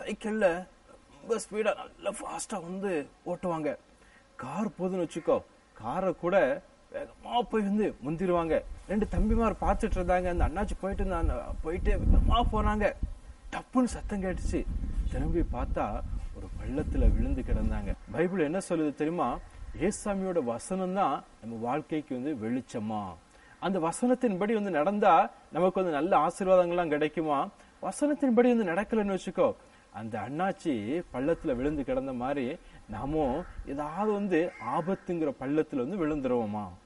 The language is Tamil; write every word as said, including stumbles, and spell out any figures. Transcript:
சைக்கிள்ல ரொம்ப ஸ்பீடா நல்லா ஃபாஸ்டா வந்து ஓட்டுவாங்க. கார் போதுன்னு வச்சுக்கோ, காரை கூட வேகமா போய் வந்து முந்திருவாங்க. ரெண்டு தம்பிமார் பார்த்துட்டு இருந்தாங்க. அந்த அண்ணாச்சி போயிட்டு இருந்தாங்க, போயிட்டே வேகமா போனாங்க. டப்புன்னு சத்தம் கேட்டுச்சு. திரும்பி பார்த்தா ஒரு பள்ளத்துல விழுந்து கிடந்தாங்க. பைபிள் என்ன சொல்லுது தெரியுமா? ஏசாமியோட வசனம் தான் நம்ம வாழ்க்கைக்கு வந்து வெளிச்சமா. அந்த வசனத்தின்படி வந்து நடந்தா நமக்கு வந்து நல்ல ஆசீர்வாதங்கள்லாம் கிடைக்குமா? வசனத்தின்படி வந்து நடக்கலன்னு வச்சுக்கோ, அந்த அண்ணாச்சி பள்ளத்துல விழுந்து கிடந்த மாதிரி நாமும் ஏதாவது வந்து ஆபத்துங்கிற பள்ளத்துல வந்து விழுந்துருவோமா?